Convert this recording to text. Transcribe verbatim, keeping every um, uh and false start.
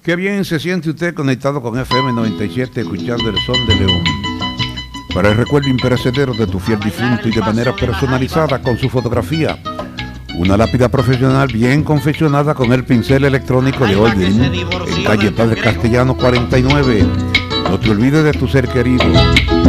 Qué bien se siente usted conectado con F M noventa y siete, escuchando el son de León. Para el recuerdo imperecedero de tu fiel difunto y de manera personalizada con su fotografía, una lápida profesional bien confeccionada con el pincel electrónico de Olvin, en calle Padre Castellano cuarenta y nueve. No te olvides de tu ser querido.